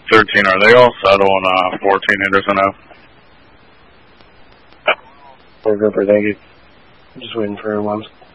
13, are they all set on 14 Henderson Ave? Grouper, thank you. Just waiting for everyone.